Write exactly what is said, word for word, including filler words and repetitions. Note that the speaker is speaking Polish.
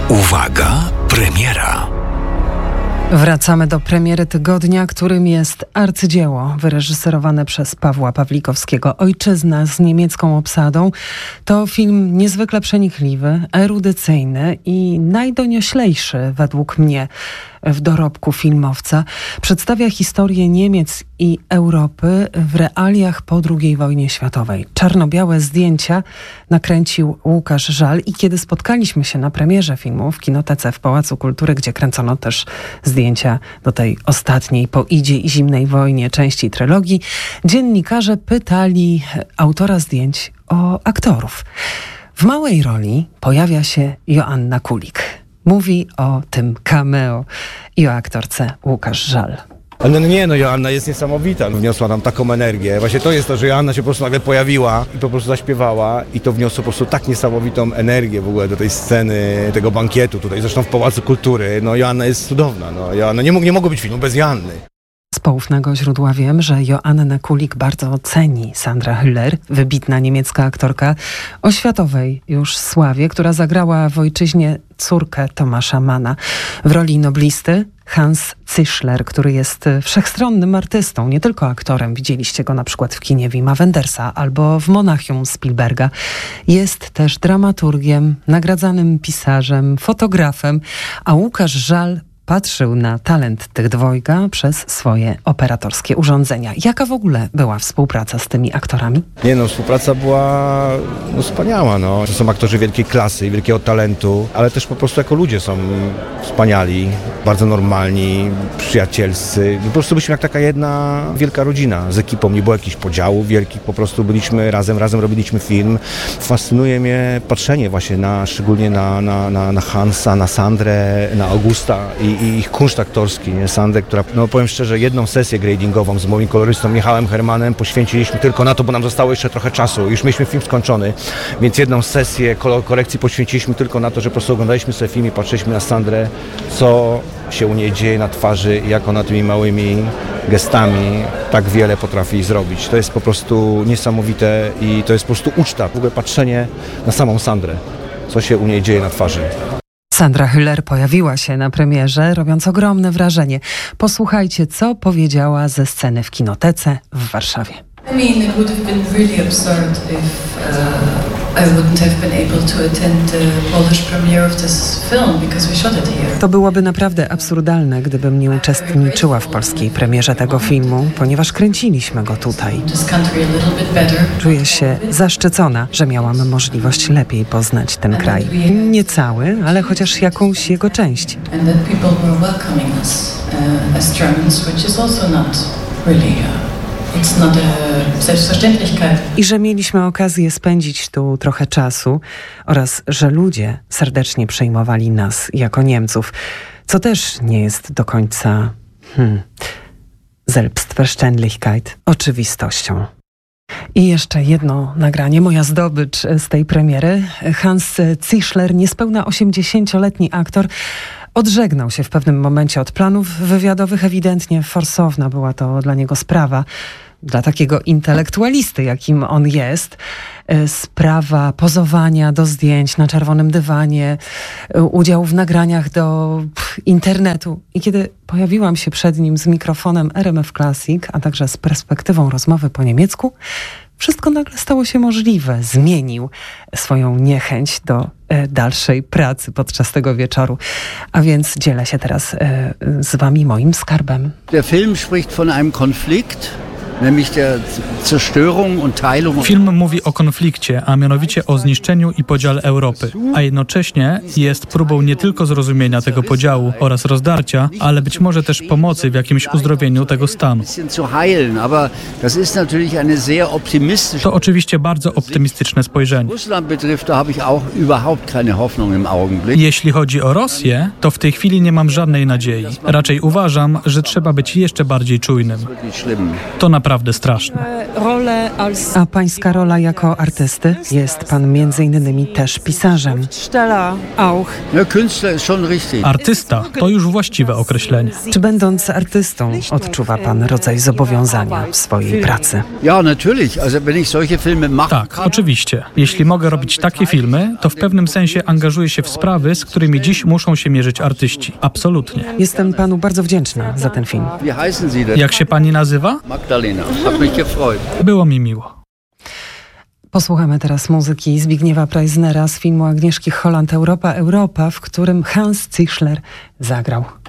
Uwaga, premiera. Wracamy do premiery tygodnia, którym jest arcydzieło wyreżyserowane przez Pawła Pawlikowskiego. Ojczyzna z niemiecką obsadą to film niezwykle przenikliwy, erudycyjny i najdonioślejszy według mnie w dorobku filmowca. Przedstawia historię Niemiec i Europy w realiach po drugiej wojnie światowej. Czarno-białe zdjęcia nakręcił Łukasz Żal i kiedy spotkaliśmy się na premierze filmu w Kinotece w Pałacu Kultury, gdzie kręcono też zdjęcia do tej ostatniej po Idzie i zimnej wojnie części trylogii, dziennikarze pytali autora zdjęć o aktorów. W małej roli pojawia się Joanna Kulik. Mówi o tym cameo i o aktorce Łukasz Żal. No nie, no Joanna jest niesamowita, wniosła nam taką energię. Właśnie to jest to, że Joanna się po prostu nagle pojawiła i po prostu zaśpiewała i to wniosło po prostu tak niesamowitą energię w ogóle do tej sceny, tego bankietu tutaj, zresztą w Pałacu Kultury. No Joanna jest cudowna, no Joanna, nie, mógł, nie mogło być filmu bez Joanny. Z poufnego źródła wiem, że Joannę Kulik bardzo ceni Sandra Hüller, wybitna niemiecka aktorka o światowej już sławie, która zagrała w Ojczyźnie córkę Tomasza Manna. W roli noblisty Hans Zischler, który jest wszechstronnym artystą, nie tylko aktorem. Widzieliście go na przykład w kinie Wima Wendersa albo w Monachium Spielberga. Jest też dramaturgiem, nagradzanym pisarzem, fotografem, a Łukasz Żal patrzył na talent tych dwojga przez swoje operatorskie urządzenia. Jaka w ogóle była współpraca z tymi aktorami? Nie no, współpraca była no, wspaniała. No. To są aktorzy wielkiej klasy i wielkiego talentu, ale też po prostu jako ludzie są wspaniali, bardzo normalni, przyjacielscy. Po prostu byliśmy jak taka jedna wielka rodzina z ekipą. Nie było jakichś podziałów wielkich, po prostu byliśmy razem, razem robiliśmy film. Fascynuje mnie patrzenie właśnie na, szczególnie na, na, na, na Hansa, na Sandrę, na Augusta i i ich kunszt aktorski, nie? Sandrę, która, no powiem szczerze, jedną sesję gradingową z moim kolorystą Michałem Hermanem poświęciliśmy tylko na to, bo nam zostało jeszcze trochę czasu. Już mieliśmy film skończony, więc jedną sesję kolor korekcji poświęciliśmy tylko na to, że po prostu oglądaliśmy sobie film i patrzyliśmy na Sandrę, co się u niej dzieje na twarzy, jak ona tymi małymi gestami tak wiele potrafi zrobić. To jest po prostu niesamowite i to jest po prostu uczta, w ogóle patrzenie na samą Sandrę, co się u niej dzieje na twarzy. Sandra Hüller pojawiła się na premierze, robiąc ogromne wrażenie. Posłuchajcie, co powiedziała ze sceny w Kinotece w Warszawie. I mean, it would have been really absurd if uh, I wouldn't have been able to attend the Polish premiere of this film because we shot it here. To byłoby naprawdę absurdalne, gdybym nie uczestniczyła w polskiej premierze tego filmu, ponieważ kręciliśmy go tutaj. Czuję się zaszczycona, że miałam możliwość lepiej poznać ten kraj. Nie cały, ale chociaż jakąś jego część. And that people were welcoming us uh, as Germans, which is also not really uh, It's not a selbstverständlichkeit. I że mieliśmy okazję spędzić tu trochę czasu oraz, że ludzie serdecznie przyjmowali nas jako Niemców, co też nie jest do końca hmm, Selbstverständlichkeit, oczywistością. I jeszcze jedno nagranie, moja zdobycz z tej premiery. Hans Zischler, niespełna osiemdziesięcioletni aktor, odżegnał się w pewnym momencie od planów wywiadowych. Ewidentnie forsowna była to dla niego sprawa. Dla takiego intelektualisty, jakim on jest, sprawa pozowania do zdjęć na czerwonym dywanie, udział w nagraniach do pff, internetu. I kiedy pojawiłam się przed nim z mikrofonem R M F Classic, a także z perspektywą rozmowy po niemiecku, wszystko nagle stało się możliwe. Zmienił swoją niechęć do e, dalszej pracy podczas tego wieczoru. A więc dzielę się teraz e, z wami moim skarbem. Der Film spricht von einem Konflikt. Film mówi o konflikcie, a mianowicie o zniszczeniu i podziale Europy, a jednocześnie jest próbą nie tylko zrozumienia tego podziału oraz rozdarcia, ale być może też pomocy w jakimś uzdrowieniu tego stanu. To oczywiście bardzo optymistyczne spojrzenie. Jeśli chodzi o Rosję, to w tej chwili nie mam żadnej nadziei. Raczej uważam, że trzeba być jeszcze bardziej czujnym. To naprawdę naprawdę straszne. A pańska rola jako artysty? Jest pan między innymi też pisarzem. Ja, Künstler ist schon richtig. Artysta to już właściwe określenie. Czy będąc artystą odczuwa pan rodzaj zobowiązania w swojej pracy? Ja, natürlich. Also, wenn ich solche Filme mache. Tak, oczywiście. Jeśli mogę robić takie filmy, to w pewnym sensie angażuję się w sprawy, z którymi dziś muszą się mierzyć artyści. Absolutnie. Jestem panu bardzo wdzięczna za ten film. Wie heißen Sie denn? Jak się pani nazywa? Magdalena. Hat mich gefreut. Było mi miło. Posłuchamy teraz muzyki Zbigniewa Preissnera z filmu Agnieszki Holland Europa, Europa, w którym Hans Zischler zagrał.